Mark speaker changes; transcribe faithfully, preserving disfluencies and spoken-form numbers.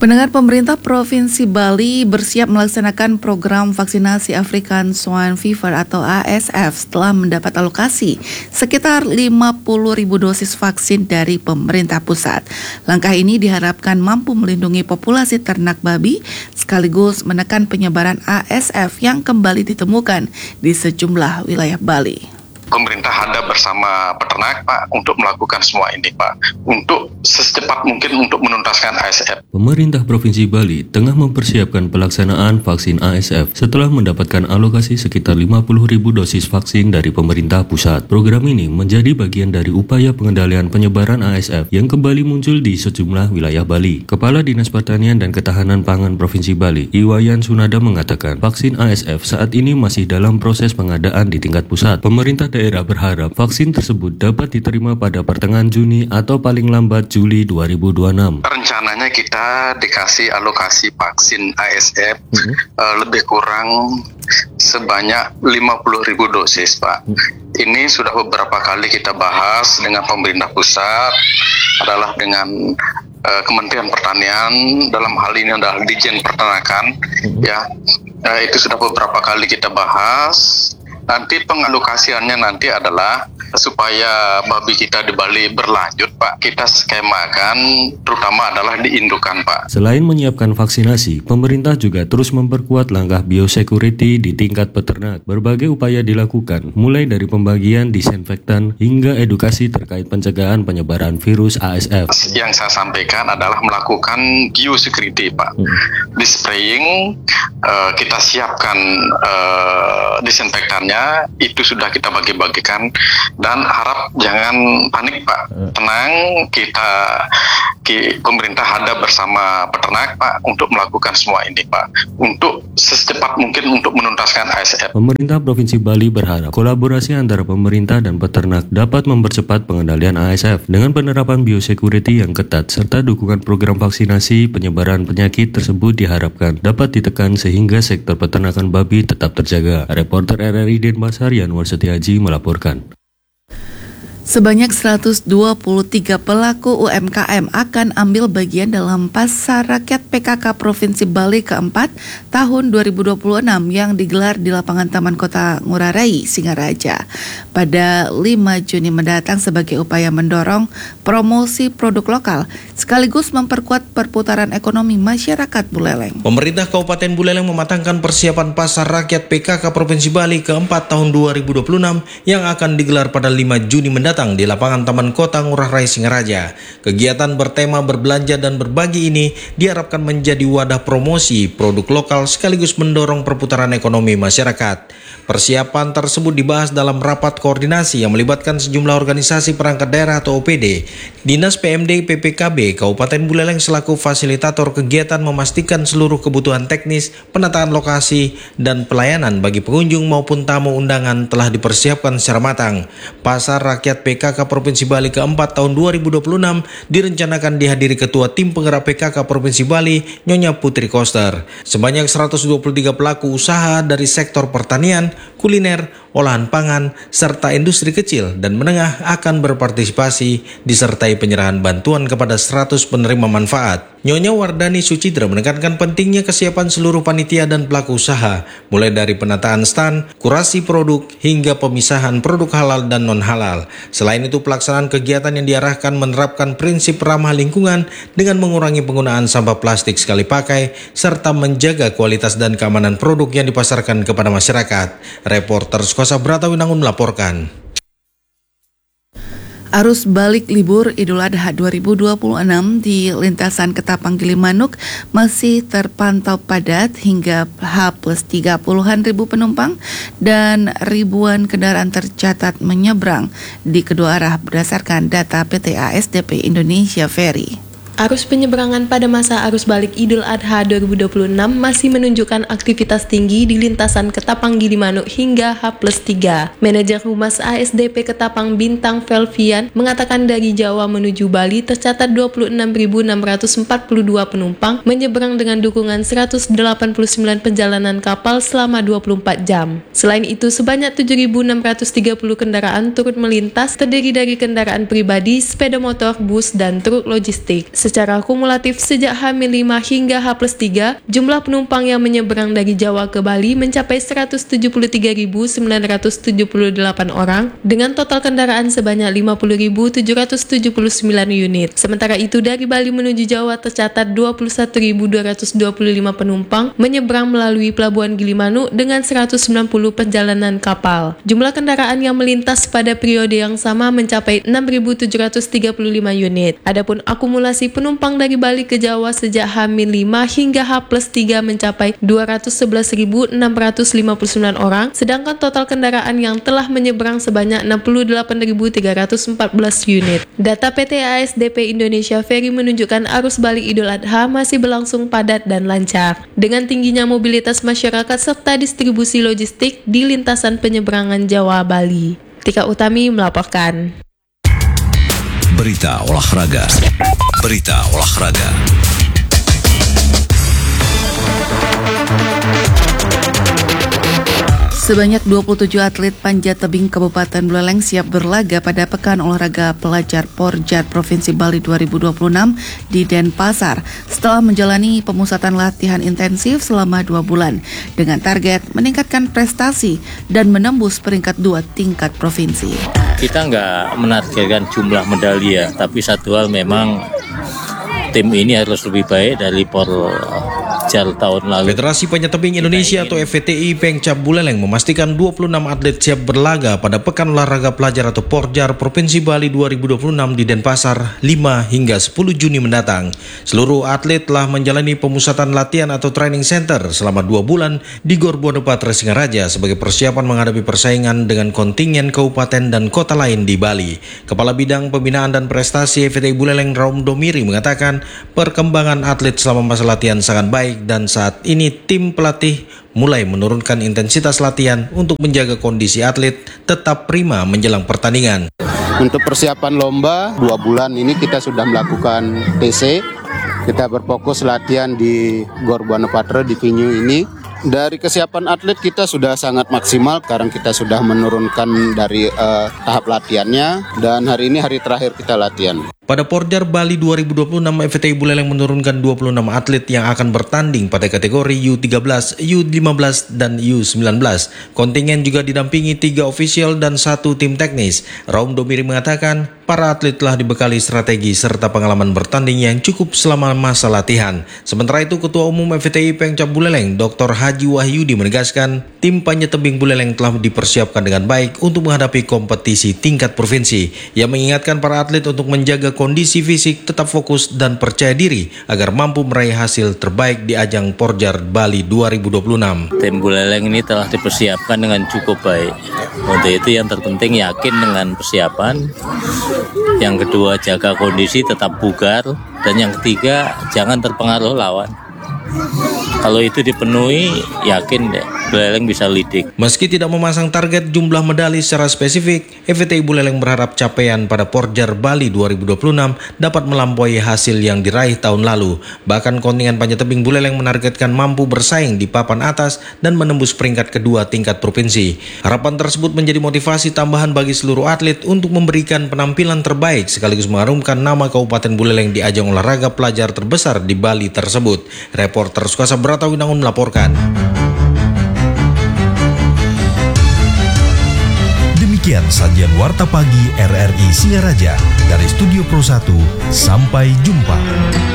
Speaker 1: Pendengar, pemerintah Provinsi Bali bersiap melaksanakan program vaksinasi African Swine Fever atau A S F setelah mendapat alokasi sekitar lima puluh ribu dosis vaksin dari pemerintah pusat. Langkah ini diharapkan mampu melindungi populasi ternak babi sekaligus menekan penyebaran A S F yang kembali ditemukan di sejumlah wilayah Bali.
Speaker 2: Pemerintah hadap bersama peternak, Pak, untuk melakukan semua ini, Pak, untuk secepat mungkin untuk menuntaskan A S F.
Speaker 3: Pemerintah Provinsi Bali tengah mempersiapkan pelaksanaan vaksin A S F setelah mendapatkan alokasi sekitar lima puluh ribu dosis vaksin dari pemerintah pusat. Program ini menjadi bagian dari upaya pengendalian penyebaran A S F yang kembali muncul di sejumlah wilayah Bali. Kepala Dinas Pertanian dan Ketahanan Pangan Provinsi Bali, Iwayan Sunada, mengatakan vaksin A S F saat ini masih dalam proses pengadaan di tingkat pusat. Pemerintah daerah berharap vaksin tersebut dapat diterima pada pertengahan Juni atau paling lambat Juli dua ribu dua puluh enam.
Speaker 2: Rencananya kita dikasih alokasi vaksin A S F mm-hmm. uh, lebih kurang sebanyak lima puluh ribu dosis, Pak. Mm-hmm. Ini sudah beberapa kali kita bahas dengan pemerintah pusat, adalah dengan uh, Kementerian Pertanian, dalam hal ini adalah Dijen Peternakan, mm-hmm. ya. Uh, itu sudah beberapa kali kita bahas. Nanti pengalokasiannya nanti adalah supaya babi kita di Bali berlanjut, Pak, kita skemakan terutama adalah diindukan, Pak.
Speaker 3: Selain menyiapkan vaksinasi, pemerintah juga terus memperkuat langkah biosecurity di tingkat peternak. Berbagai upaya dilakukan, mulai dari pembagian disinfektan hingga edukasi terkait pencegahan penyebaran virus A S F.
Speaker 2: Yang saya sampaikan adalah melakukan biosecurity, Pak. Hmm. Di spraying, uh, kita siapkan uh, disinfektannya, itu sudah kita bagi-bagikan. Dan harap jangan panik, Pak. Tenang, kita ki, pemerintah hadap bersama peternak, Pak, untuk melakukan semua ini, Pak. Untuk secepat mungkin untuk menuntaskan A S F.
Speaker 3: Pemerintah Provinsi Bali berharap kolaborasi antara pemerintah dan peternak dapat mempercepat pengendalian A S F dengan penerapan biosecurity yang ketat serta dukungan program vaksinasi penyebaran penyakit tersebut diharapkan dapat ditekan sehingga sektor peternakan babi tetap terjaga. Reporter R R I Denpasar Yanwar Setiaji melaporkan.
Speaker 1: Sebanyak seratus dua puluh tiga pelaku U M K M akan ambil bagian dalam Pasar Rakyat P K K Provinsi Bali keempat tahun dua ribu dua puluh enam yang digelar di lapangan Taman Kota Ngurah Rai, Singaraja pada lima Juni mendatang sebagai upaya mendorong promosi produk lokal sekaligus memperkuat perputaran ekonomi masyarakat Buleleng.
Speaker 4: Pemerintah Kabupaten Buleleng mematangkan persiapan Pasar Rakyat P K K Provinsi Bali keempat tahun dua ribu dua puluh enam yang akan digelar pada lima Juni mendatang di lapangan Taman Kota Ngurah Rai, Singaraja. Kegiatan bertema berbelanja dan berbagi ini diharapkan menjadi wadah promosi produk lokal sekaligus mendorong perputaran ekonomi masyarakat. Persiapan tersebut dibahas dalam rapat koordinasi yang melibatkan sejumlah organisasi perangkat daerah atau O P D. Dinas P M D P P K B Kabupaten Buleleng selaku fasilitator kegiatan memastikan seluruh kebutuhan teknis, penataan lokasi, dan pelayanan bagi pengunjung maupun tamu undangan telah dipersiapkan secara matang. Pasar Rakyat P K K Provinsi Bali keempat tahun dua ribu dua puluh enam direncanakan dihadiri Ketua Tim Penggerak P K K Provinsi Bali, Nyonya Putri Koster. Sebanyak seratus dua puluh tiga pelaku usaha dari sektor pertanian, kuliner, olahan pangan, serta industri kecil dan menengah akan berpartisipasi disertai penyerahan bantuan kepada seratus penerima manfaat. Nyonya Wardani Sucitra menekankan pentingnya kesiapan seluruh panitia dan pelaku usaha, mulai dari penataan stand, kurasi produk, hingga pemisahan produk halal dan non-halal. Selain itu, pelaksanaan kegiatan yang diarahkan menerapkan prinsip ramah lingkungan dengan mengurangi penggunaan sampah plastik sekali pakai, serta menjaga kualitas dan keamanan produk yang dipasarkan kepada masyarakat. Reporter Skosa Bratawinangun melaporkan.
Speaker 1: Arus balik libur Idul Adha dua ribu dua puluh enam di lintasan Ketapang Gilimanuk masih terpantau padat hingga H plus tiga puluhan ribu penumpang dan ribuan kendaraan tercatat menyeberang di kedua arah berdasarkan data P T A S D P Indonesia Ferry.
Speaker 5: Arus penyeberangan pada masa arus balik Idul Adha dua ribu dua puluh enam masih menunjukkan aktivitas tinggi di lintasan Ketapang Gilimanuk hingga H plus tiga. Manajer Humas A S D P Ketapang Bintang Velvian mengatakan dari Jawa menuju Bali tercatat dua puluh enam ribu enam ratus empat puluh dua penumpang menyeberang dengan dukungan seratus delapan puluh sembilan perjalanan kapal selama dua puluh empat jam. Selain itu, sebanyak tujuh ribu enam ratus tiga puluh kendaraan turut melintas terdiri dari kendaraan pribadi, sepeda motor, bus, dan truk logistik. Secara kumulatif sejak H minus lima hingga H plus tiga, jumlah penumpang yang menyeberang dari Jawa ke Bali mencapai seratus tujuh puluh tiga ribu sembilan ratus tujuh puluh delapan orang dengan total kendaraan sebanyak lima puluh ribu tujuh ratus tujuh puluh sembilan unit. Sementara itu dari Bali menuju Jawa tercatat dua puluh satu ribu dua ratus dua puluh lima penumpang menyeberang melalui Pelabuhan Gilimanuk dengan seratus sembilan puluh perjalanan kapal. Jumlah kendaraan yang melintas pada periode yang sama mencapai enam ribu tujuh ratus tiga puluh lima unit. Adapun akumulasi penumpang dari Bali ke Jawa sejak H minus lima hingga H plus tiga mencapai dua ratus sebelas ribu enam ratus lima puluh sembilan orang, sedangkan total kendaraan yang telah menyeberang sebanyak enam puluh delapan ribu tiga ratus empat belas unit. Data P T A S D P Indonesia Ferry menunjukkan arus balik Idul Adha masih berlangsung padat dan lancar. Dengan tingginya mobilitas masyarakat serta distribusi logistik di lintasan penyeberangan Jawa-Bali. Tika Utami melaporkan.
Speaker 6: Berita olahraga. Berita olahraga.
Speaker 1: Sebanyak dua puluh tujuh atlet panjat tebing Kabupaten Buleleng siap berlaga pada Pekan Olahraga Pelajar Porjar Provinsi Bali dua ribu dua puluh enam di Denpasar setelah menjalani pemusatan latihan intensif selama dua bulan dengan target meningkatkan prestasi dan menembus peringkat dua tingkat provinsi.
Speaker 7: Kita nggak menargetkan jumlah medali ya, tapi satu hal memang tim ini harus lebih baik dari Porjar tahun lalu.
Speaker 4: Federasi Panjat Tebing Indonesia atau F P T I Pengcap Buleleng memastikan dua puluh enam atlet siap berlaga pada Pekan Olahraga Pelajar atau Porjar Provinsi Bali dua ribu dua puluh enam di Denpasar lima hingga sepuluh Juni mendatang. Seluruh atlet telah menjalani pemusatan latihan atau training center selama dua bulan di Gor Buanepatra Singaraja sebagai persiapan menghadapi persaingan dengan kontingen kabupaten dan kota lain di Bali. Kepala Bidang Pembinaan dan Prestasi F P T I Buleleng Raum Domiri mengatakan perkembangan atlet selama masa latihan sangat baik dan saat ini tim pelatih mulai menurunkan intensitas latihan untuk menjaga kondisi atlet tetap prima menjelang pertandingan.
Speaker 8: Untuk persiapan lomba dua bulan ini kita sudah melakukan T C, kita berfokus latihan di Gor Buanepatra di venue ini. Dari kesiapan atlet kita sudah sangat maksimal, sekarang kita sudah menurunkan dari uh, tahap latihannya dan hari ini hari terakhir kita latihan.
Speaker 4: Pada Porjar Bali dua ribu dua puluh enam, F P T I Buleleng menurunkan dua puluh enam atlet yang akan bertanding pada kategori U tiga belas, U lima belas, dan U sembilan belas. Kontingen juga didampingi tiga ofisial dan satu tim teknis. Raum Domiri mengatakan, para atlet telah dibekali strategi serta pengalaman bertanding yang cukup selama masa latihan. Sementara itu, Ketua Umum F P T I Pengcap Buleleng, Doktor Haji Wahyudi menegaskan, tim panjat tebing Buleleng telah dipersiapkan dengan baik untuk menghadapi kompetisi tingkat provinsi. Ia mengingatkan para atlet untuk menjaga kondisi fisik, tetap fokus dan percaya diri agar mampu meraih hasil terbaik di ajang Porjar Bali dua ribu dua puluh enam.
Speaker 7: Tim Buleleng ini telah dipersiapkan dengan cukup baik. Untuk itu yang terpenting yakin dengan persiapan. Yang kedua jaga kondisi tetap bugar. Dan yang ketiga jangan terpengaruh lawan. Kalau itu dipenuhi, yakin deh Buleleng bisa leading.
Speaker 4: Meski tidak memasang target jumlah medali secara spesifik, F P T I Buleleng berharap capaian pada Porjar Bali dua ribu dua puluh enam dapat melampaui hasil yang diraih tahun lalu. Bahkan kontingen panjat tebing Buleleng menargetkan mampu bersaing di papan atas dan menembus peringkat kedua tingkat provinsi. Harapan tersebut menjadi motivasi tambahan bagi seluruh atlet untuk memberikan penampilan terbaik sekaligus mengharumkan nama Kabupaten Buleleng di ajang olahraga pelajar terbesar di Bali tersebut. Reporter Sukasa Bratawinangun melaporkan.
Speaker 6: Demikian sajian Warta Pagi R R I Singaraja dari Studio Pro satu. Sampai jumpa.